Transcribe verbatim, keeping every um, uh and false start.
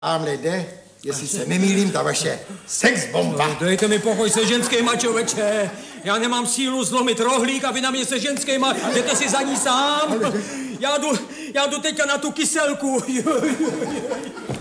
Tamhle jde, jestli se nemýlím, ta vaše sexbomba. No, dejte mi pokoj se ženskýma, člověče. Já nemám sílu zlomit rohlík a vy na mě se ženskýma. Jděte si za ní sám. Já jdu, já jdu teďka na tu kyselku.